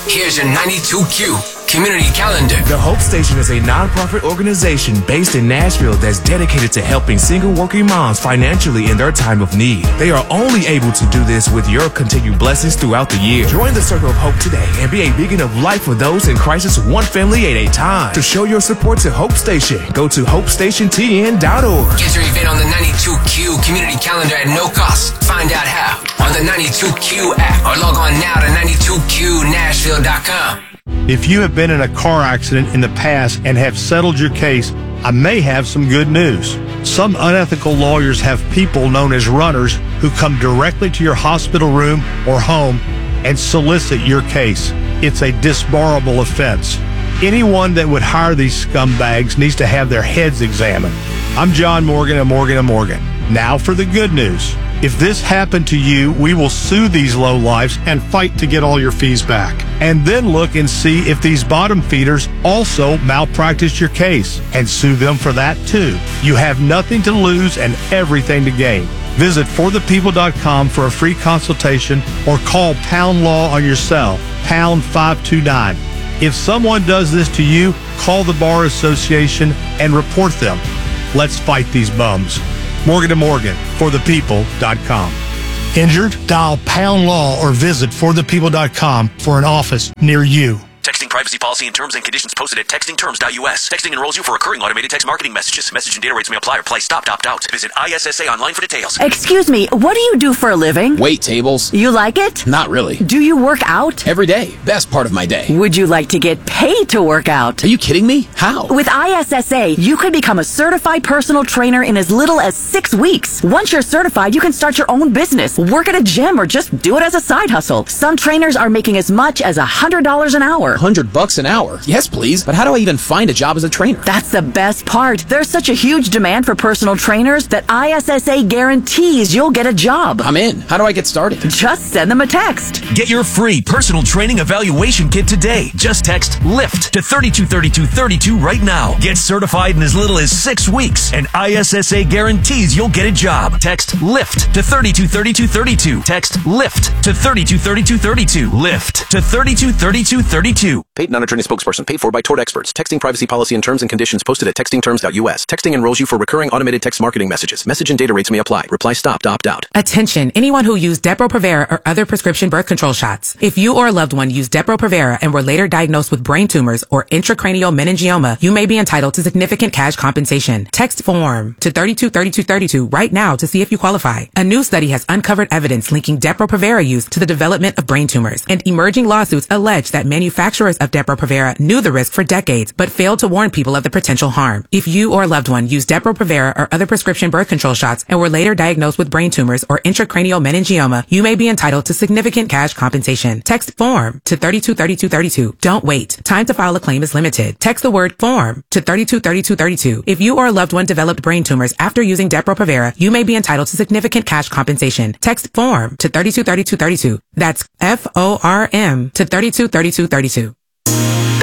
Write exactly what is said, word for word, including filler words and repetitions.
Here's your ninety-two Q Community Calendar. The Hope Station is a nonprofit organization based in Nashville that's dedicated to helping single working moms financially in their time of need. They are only able to do this with your continued blessings throughout the year. Join the Circle of Hope today and be a beacon of light for those in crisis, one family at a time. To show your support to Hope Station, go to hope station t n dot org. Get your event on the ninety-two Q Community Calendar at no cost. Find out how on the ninety-two Q app or log on now to ninety-two Q nashville dot com. If you have been in a car accident in the past and have settled your case, I may have some good news. Some unethical lawyers have people known as runners who come directly to your hospital room or home and solicit your case. It's a disbarable offense. Anyone that would hire these scumbags needs to have their heads examined. I'm John Morgan of Morgan and Morgan. Now for the good news. If this happened to you, we will sue these lowlifes and fight to get all your fees back. And then look and see if these bottom feeders also malpracticed your case and sue them for that too. You have nothing to lose and everything to gain. Visit for the people dot com for a free consultation or call Pound Law on your cell, pound five two nine. If someone does this to you, call the Bar Association and report them. Let's fight these bums. Morgan and Morgan, for the people dot com. Injured? Dial Pound Law or visit for the people dot com for an office near you. Texting privacy policy and terms and conditions posted at texting terms dot u s. Texting enrolls you for recurring automated text marketing messages. Message and data rates may apply or price stop, opt out. Visit I S S A online for details. Excuse me, what do you do for a living? Wait tables. You like it? Not really. Do you work out? Every day. Best part of my day. Would you like to get paid to work out? Are you kidding me? How? With I S S A, you could become a certified personal trainer in as little as six weeks. Once you're certified, you can start your own business, work at a gym, or just do it as a side hustle. Some trainers are making as much as one hundred dollars an hour. one hundred bucks an hour? Yes, please. But how do I even find a job as a trainer? That's the best part. There's such a huge demand for personal trainers that I S S A guarantees you'll get a job. I'm in. How do I get started? Just send them a text. Get your free personal training evaluation kit today. Just text LIFT to thirty-two thirty-two thirty-two right now. Get certified in as little as six weeks, and I S S A guarantees you'll get a job. Text LIFT to thirty-two thirty-two thirty-two. Text LIFT to thirty-two thirty-two thirty-two. LIFT to thirty-two thirty-two thirty-two. Paid non-attorney spokesperson paid for by Tort Experts. Texting privacy policy and terms and conditions posted at texting terms dot u s. Texting enrolls you for recurring automated text marketing messages. Message and data rates may apply. Reply stop, opt out. Attention, anyone who used Depo-Provera or other prescription birth control shots. If you or a loved one used Depo-Provera and were later diagnosed with brain tumors or intracranial meningioma, you may be entitled to significant cash compensation. Text FORM to thirty-two thirty-two thirty-two right now to see if you qualify. A new study has uncovered evidence linking Depo-Provera use to the development of brain tumors, and emerging lawsuits allege that manufacturers of Depo-Provera knew the risk for decades, but failed to warn people of the potential harm. If you or a loved one used Depo-Provera or other prescription birth control shots and were later diagnosed with brain tumors or intracranial meningioma, you may be entitled to significant cash compensation. Text FORM to thirty-two thirty-two thirty-two. Don't wait. Time to file a claim is limited. Text the word FORM to thirty-two thirty-two thirty-two. If you or a loved one developed brain tumors after using Depo-Provera, you may be entitled to significant cash compensation. Text FORM to thirty-two thirty-two thirty-two. That's F O R M to thirty-two thirty-two thirty-two.